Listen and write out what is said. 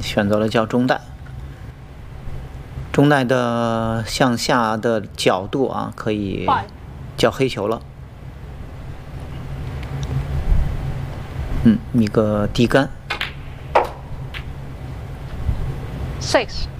选择了叫中带。中带的向下的角度啊，可以叫黑球了。一个低杆。 6